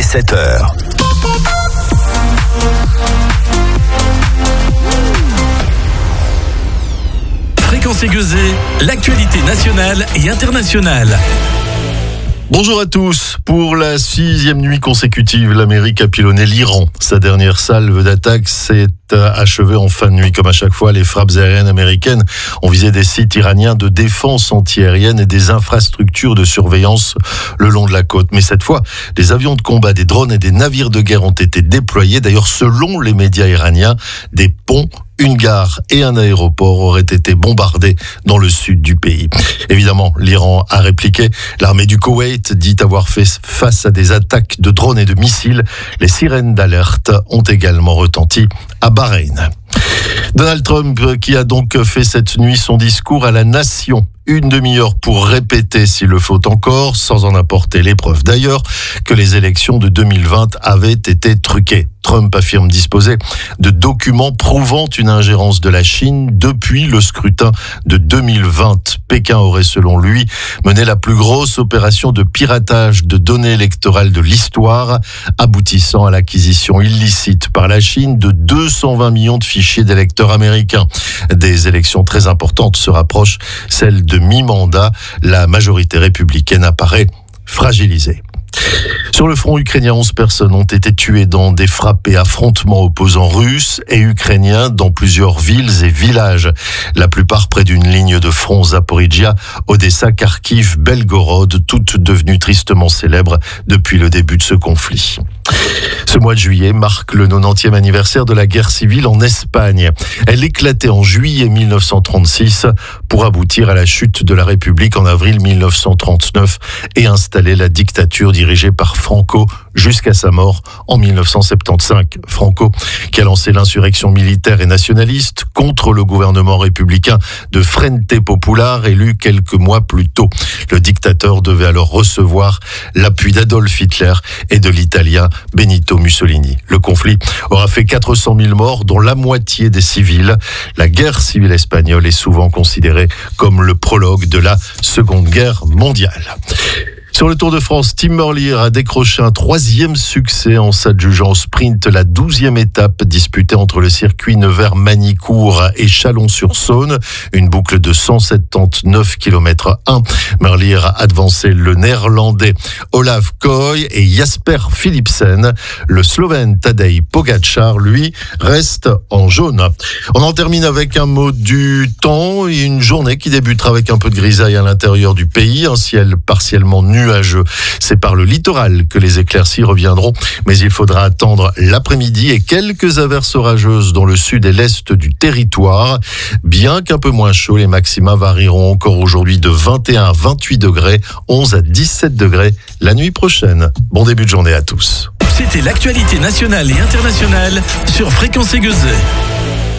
7h. Fréquence aiguisée, l'actualité nationale et internationale. Bonjour à tous. Pour la 6e nuit consécutive, l'Amérique a pilonné l'Iran. Sa dernière salve d'attaque s'est achevée en fin de nuit. Comme à chaque fois, les frappes aériennes américaines ont visé des sites iraniens de défense antiaérienne et des infrastructures de surveillance le long de la côte. Mais cette fois, des avions de combat, des drones et des navires de guerre ont été déployés. D'ailleurs, selon les médias iraniens, des ponts, une gare et un aéroport auraient été bombardés dans le sud du pays. Évidemment, l'Iran a répliqué. L'armée du Koweït dit avoir fait face à des attaques de drones et de missiles. Les sirènes d'alerte ont également retenti à Bahreïn. Donald Trump qui a donc fait cette nuit son discours à la nation. Une demi-heure pour répéter s'il le faut encore, sans en apporter les preuves d'ailleurs, que les élections de 2020 avaient été truquées. Trump affirme disposer de documents prouvant une ingérence de la Chine depuis le scrutin de 2020. Pékin aurait, selon lui, mené la plus grosse opération de piratage de données électorales de l'histoire, aboutissant à l'acquisition illicite par la Chine de 220 millions de fichiers d'électeurs américains. Des élections très importantes se rapprochent, celles de mi-mandat. La majorité républicaine apparaît fragilisée. Sur le front ukrainien, 11 personnes ont été tuées dans des frappes et affrontements opposant russes et ukrainiens dans plusieurs villes et villages. La plupart près d'une ligne de front Zaporizhia, Odessa, Kharkiv, Belgorod, toutes devenues tristement célèbres depuis le début de ce conflit. Ce mois de juillet marque le 90e anniversaire de la guerre civile en Espagne. Elle éclatait en juillet 1936 pour aboutir à la chute de la République en avril 1939 et installer la dictature dirigée par Franco jusqu'à sa mort en 1975. Franco qui a lancé l'insurrection militaire et nationaliste contre le gouvernement républicain de Frente Popular élu quelques mois plus tôt. Le dictateur devait alors recevoir l'appui d'Adolf Hitler et de l'italien Benito Mussolini. Le conflit aura fait 400 000 morts, dont la moitié des civils. La guerre civile espagnole est souvent considérée comme le prologue de la Seconde Guerre mondiale. Sur le Tour de France, Tim Merlier a décroché un 3e succès en s'adjugeant au sprint la 12e étape disputée entre le circuit Nevers-Manicourt et Chalon-sur-Saône. Une boucle de 179 km/h. Merlier a avancé le néerlandais Olaf Kooi et Jasper Philipsen. Le slovène Tadej Pogačar, lui, reste en jaune. On en termine avec un mot du temps et une journée qui débutera avec un peu de grisaille à l'intérieur du pays. Un ciel partiellement nuageux. C'est par le littoral que les éclaircies reviendront, mais il faudra attendre l'après-midi et quelques averses orageuses dans le sud et l'est du territoire. Bien qu'un peu moins chaud, les maxima varieront encore aujourd'hui de 21 à 28 degrés, 11 à 17 degrés la nuit prochaine. Bon début de journée à tous. C'était l'actualité nationale et internationale sur Fréquence aiguisée.